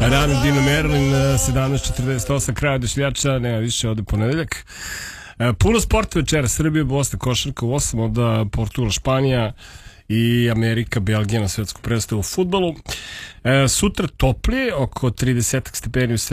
Rani Dino Merlin, 17.48, kraj odašljača, nema više, ovde ponedeljak. Puno sporta večera, Srbija, Bosna, košarka u 8, onda Portugal, Španija i Amerika, Belgija na svetsku predstavu u fudbalu. Sutra toplije, oko 30 stepeni u